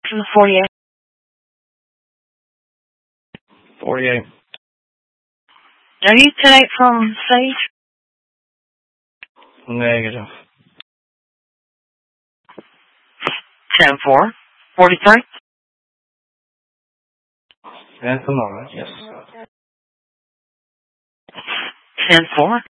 From the 48. 48. Are you 10-8 from Sage? Negative. 10-4. 43? That's a lot, yes. 10-4.